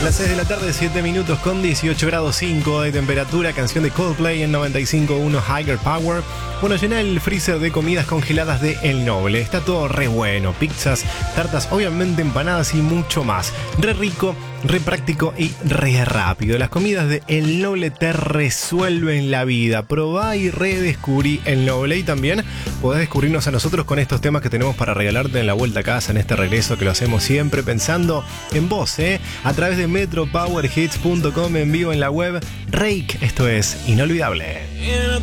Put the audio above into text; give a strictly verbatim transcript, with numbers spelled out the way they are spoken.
Las seis de la tarde, siete minutos con dieciocho grados cinco de temperatura. Canción de Coldplay en noventa y cinco punto uno Higher Power. Bueno, llena el freezer de comidas congeladas de El Noble. Está todo re bueno. Pizzas, tartas, obviamente empanadas y mucho más. Re rico, re práctico y re rápido. Las comidas de El Noble te resuelven la vida. Probá y redescubrí El Noble. Y también podés descubrirnos a nosotros con estos temas que tenemos para regalarte en la vuelta a casa, en este regreso que lo hacemos siempre pensando en vos, ¿eh? A través de metro power hits punto com, en vivo en la web. Rake, esto es Inolvidable.